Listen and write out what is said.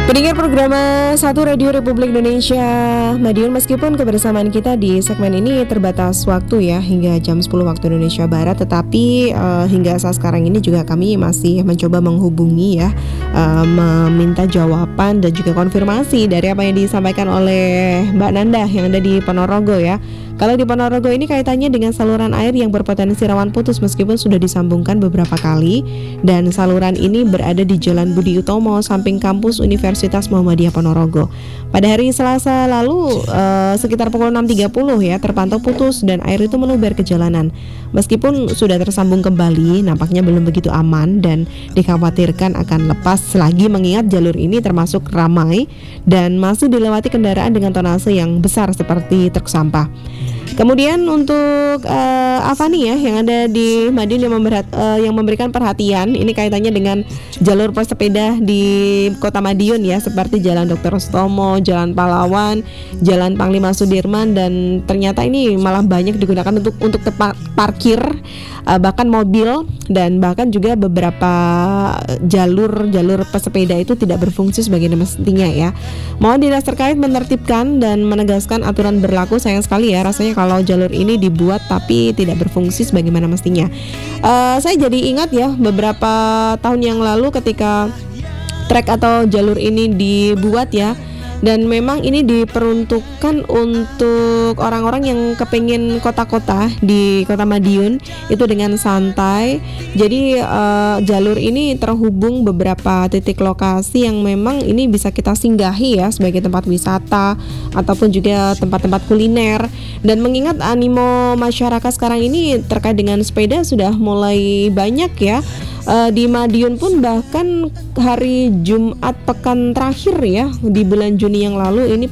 Pendengar program 1 Radio Republik Indonesia Madiun, meskipun kebersamaan kita di segmen ini terbatas waktu ya hingga jam 10 waktu Indonesia Barat, tetapi hingga saat sekarang ini juga kami masih mencoba menghubungi ya, meminta jawaban dan juga konfirmasi dari apa yang disampaikan oleh Mbak Nanda yang ada di Ponorogo ya. Kalau di Ponorogo ini kaitannya dengan saluran air yang berpotensi rawan putus meskipun sudah disambungkan beberapa kali, dan saluran ini berada di Jalan Budi Utomo samping kampus Universitas Muhammadiyah Ponorogo. Pada hari Selasa lalu sekitar pukul 6.30 ya terpantau putus dan air itu meluber ke jalanan. Meskipun sudah tersambung kembali, nampaknya belum begitu aman dan dikhawatirkan akan lepas lagi mengingat jalur ini termasuk ramai dan masih dilewati kendaraan dengan tonase yang besar seperti truk sampah. Kemudian untuk Avani ya yang ada di Madiun yang memberikan perhatian, ini kaitannya dengan jalur pesepeda di Kota Madiun ya, seperti Jalan Dr. Sutomo, Jalan Pahlawan, Jalan Panglima Sudirman, dan ternyata ini malah banyak digunakan untuk tempat parkir bahkan mobil, dan bahkan juga beberapa jalur pesepeda itu tidak berfungsi sebagaimana mestinya ya. Mohon dinas terkait menertibkan dan menegaskan aturan berlaku. Sayang sekali ya rasanya kalau jalur ini dibuat tapi tidak berfungsi sebagaimana mestinya. Saya jadi ingat ya beberapa tahun yang lalu ketika trek atau jalur ini dibuat ya, dan memang ini diperuntukkan untuk orang-orang yang kepingin kota-kota di Kota Madiun itu dengan santai. Jadi jalur ini terhubung beberapa titik lokasi yang memang ini bisa kita singgahi ya sebagai tempat wisata ataupun juga tempat-tempat kuliner. Dan mengingat animo masyarakat sekarang ini terkait dengan sepeda sudah mulai banyak ya. Di Madiun pun bahkan hari Jumat pekan terakhir ya di bulan Juni yang lalu ini